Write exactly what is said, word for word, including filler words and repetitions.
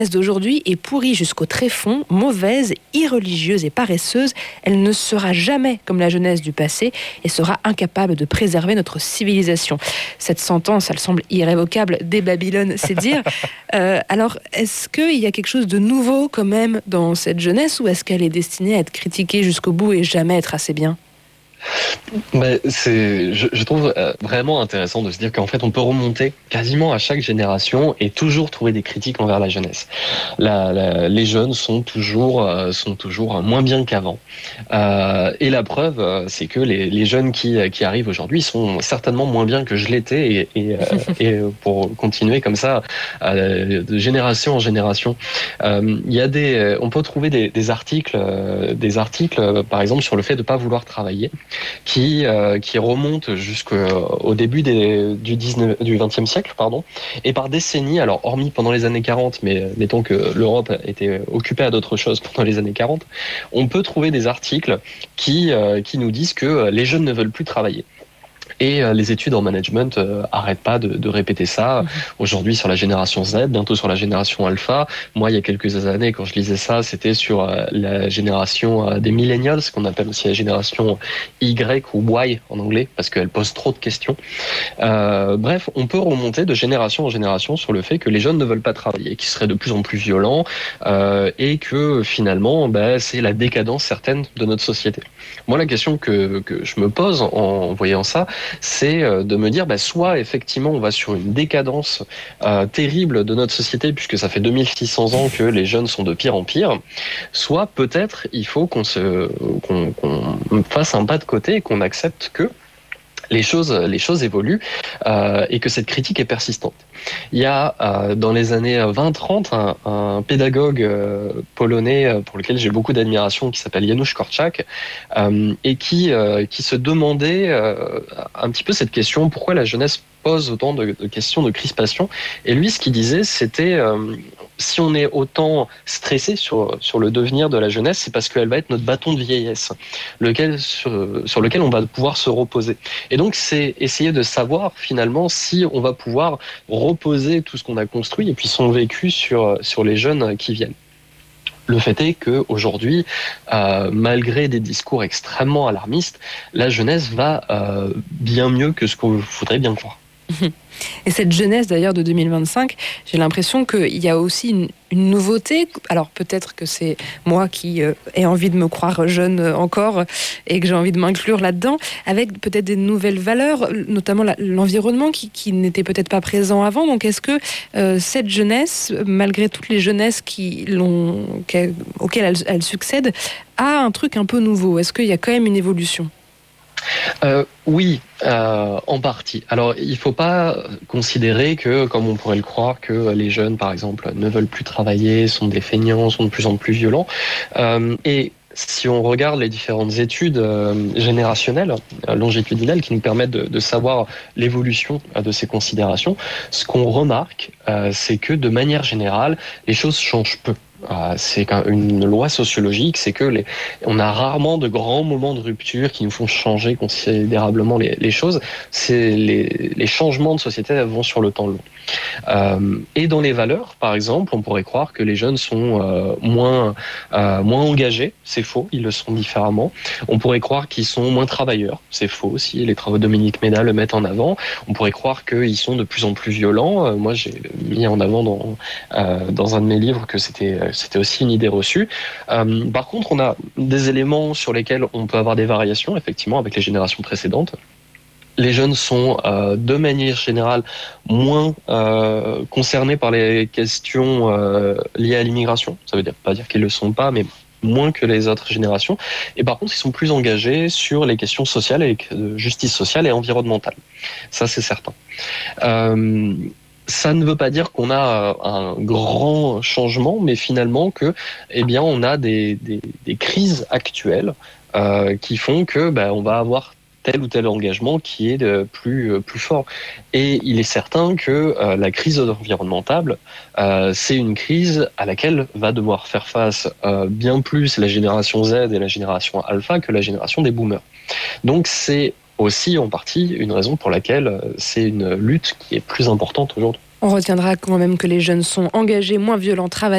d'aujourd'hui est pourrie jusqu'au tréfonds, mauvaise, irreligieuse et paresseuse. Elle ne sera jamais comme la jeunesse du passé et sera incapable de préserver notre civilisation. Cette sentence, elle semble irrévocable dès Babylone, c'est dire. Euh, alors, est-ce qu'il y a quelque chose de nouveau quand même dans cette jeunesse ou est-ce qu'elle est destinée à être critiquée jusqu'au bout et jamais être assez bien ? Ben, c'est, je, je trouve vraiment intéressant de se dire qu'en fait, on peut remonter quasiment à chaque génération et toujours trouver des critiques envers la jeunesse. La, la, les jeunes sont toujours, sont toujours moins bien qu'avant. Euh, et la preuve, c'est que les, les jeunes qui, qui arrivent aujourd'hui sont certainement moins bien que je l'étais et, et, et pour continuer comme ça, de génération en génération. Euh, il y a des, on peut trouver des, des articles, des articles, par exemple, sur le fait de ne pas vouloir travailler. Qui, euh, qui remonte jusqu'au début des, du, dix-neuvième, du vingtième siècle, pardon, et par décennies, alors hormis pendant les années quarante, mais mettons que l'Europe était occupée à d'autres choses pendant les années quarante, on peut trouver des articles qui, euh, qui nous disent que les jeunes ne veulent plus travailler. Et les études en management euh, arrêtent pas de, de répéter ça. Mmh. Aujourd'hui sur la génération Z, bientôt sur la génération Alpha. Moi, il y a quelques années, quand je lisais ça, c'était sur euh, la génération euh, des millennials, qu'on appelle aussi la génération Y ou Y en anglais, parce qu'elle pose trop de questions. Euh, bref, on peut remonter de génération en génération sur le fait que les jeunes ne veulent pas travailler, qu'ils seraient de plus en plus violents, euh, et que finalement, bah, c'est la décadence certaine de notre société. Moi, la question que, que je me pose en voyant ça, c'est de me dire, bah, soit effectivement on va sur une décadence euh, terrible de notre société, puisque ça fait deux mille six cents ans que les jeunes sont de pire en pire, soit peut-être il faut qu'on se, qu'on, qu'on fasse un pas de côté et qu'on accepte que les choses, les choses évoluent euh, et que cette critique est persistante. Il y a euh, dans les années vingt trente un, un pédagogue euh, polonais pour lequel j'ai beaucoup d'admiration qui s'appelle Janusz Korczak euh, et qui, euh, qui se demandait euh, un petit peu cette question, pourquoi la jeunesse pose autant de, de questions de crispation. Et lui, ce qu'il disait, c'était euh, si on est autant stressé sur, sur le devenir de la jeunesse, c'est parce qu'elle va être notre bâton de vieillesse, lequel, sur, sur lequel on va pouvoir se reposer. Et donc, c'est essayer de savoir finalement si on va pouvoir reposer tout ce qu'on a construit et puis son vécu sur, sur les jeunes qui viennent. Le fait est qu'aujourd'hui, euh, malgré des discours extrêmement alarmistes, la jeunesse va euh, bien mieux que ce qu'on voudrait bien croire. Et cette jeunesse d'ailleurs de deux mille vingt-cinq, j'ai l'impression qu'il y a aussi une, une nouveauté. Alors peut-être que c'est moi qui euh, ai envie de me croire jeune encore et que j'ai envie de m'inclure là-dedans, avec peut-être des nouvelles valeurs, notamment la, l'environnement qui, qui n'était peut-être pas présent avant. Donc est-ce que euh, cette jeunesse, malgré toutes les jeunesses qui l'ont, auxquelles elle, elle succède, a un truc un peu nouveau ? Est-ce qu'il y a quand même une évolution ? Euh, oui, euh, en partie. Alors, il ne faut pas considérer que, comme on pourrait le croire, que les jeunes, par exemple, ne veulent plus travailler, sont des feignants, sont de plus en plus violents. Euh, et si on regarde les différentes études euh, générationnelles, euh, longitudinales, qui nous permettent de, de savoir l'évolution euh, de ces considérations, ce qu'on remarque, euh, c'est que, de manière générale, les choses changent peu. Euh, c'est une loi sociologique, c'est que les, on a rarement de grands moments de rupture qui nous font changer considérablement les, les choses. C'est les, les changements de société vont sur le temps long. Euh, et dans les valeurs, par exemple, on pourrait croire que les jeunes sont euh, moins euh, moins engagés, c'est faux, ils le sont différemment. On pourrait croire qu'ils sont moins travailleurs, c'est faux aussi. Les travaux de Dominique Méda le mettent en avant. On pourrait croire qu'ils sont de plus en plus violents. Euh, moi, j'ai mis en avant dans euh, dans un de mes livres que c'était c'était aussi une idée reçue. Euh, par contre, on a des éléments sur lesquels on peut avoir des variations, effectivement, avec les générations précédentes. Les jeunes sont, euh, de manière générale, moins euh, concernés par les questions euh, liées à l'immigration. Ça veut dire, pas dire qu'ils ne le sont pas, mais moins que les autres générations. Et par contre, ils sont plus engagés sur les questions sociales, et de justice sociale et environnementale. Ça, c'est certain. Euh, Ça ne veut pas dire qu'on a un grand changement, mais finalement que, eh bien, on a des, des, des crises actuelles euh, qui font que, ben, on va avoir tel ou tel engagement qui est de plus plus fort. Et il est certain que euh, la crise environnementale, euh, c'est une crise à laquelle va devoir faire face euh, bien plus la génération Z et la génération Alpha que la génération des boomers. Donc c'est aussi en partie une raison pour laquelle c'est une lutte qui est plus importante aujourd'hui. On retiendra quand même que les jeunes sont engagés, moins violents, travaillent